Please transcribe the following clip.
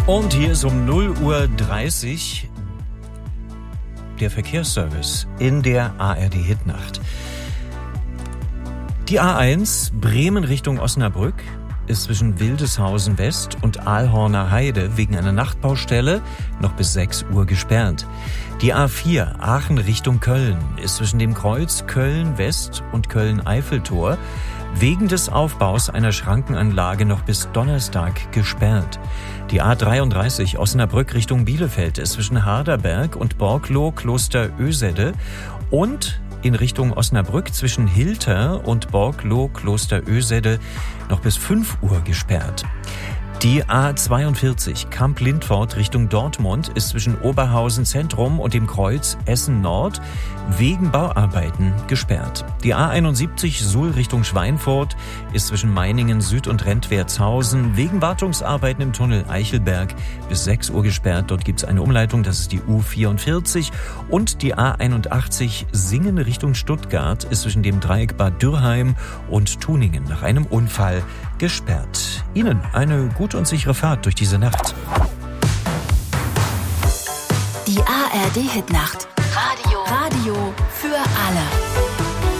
Und hier ist um 0:30 Uhr der Verkehrsservice in der ARD-Hitnacht. Die A1 Bremen Richtung Osnabrück ist zwischen Wildeshausen West und Aalhorner Heide wegen einer Nachtbaustelle noch bis 6 Uhr gesperrt. Die A4 Aachen Richtung Köln ist zwischen dem Kreuz Köln West und Köln-Eiffeltor wegen des Aufbaus einer Schrankenanlage noch bis Donnerstag gesperrt. Die A33 Osnabrück Richtung Bielefeld ist zwischen Harderberg und Borgloh Kloster Ösede und in Richtung Osnabrück zwischen Hilter und Borgloh Kloster Ösede noch bis 5 Uhr gesperrt. Die A42 Kamp-Lindfort Richtung Dortmund ist zwischen Oberhausen Zentrum und dem Kreuz Essen Nord wegen Bauarbeiten gesperrt. Die A71 Suhl Richtung Schweinfurt ist zwischen Meiningen Süd und Rentwertshausen wegen Wartungsarbeiten im Tunnel Eichelberg bis 6 Uhr gesperrt. Dort gibt es eine Umleitung, das ist die U44. Und die A81 Singen Richtung Stuttgart ist zwischen dem Dreieck Bad Dürrheim und Tuningen nach einem Unfall gesperrt. Ihnen eine gute und sichere Fahrt durch diese Nacht. Die ARD-Hitnacht. Radio für alle.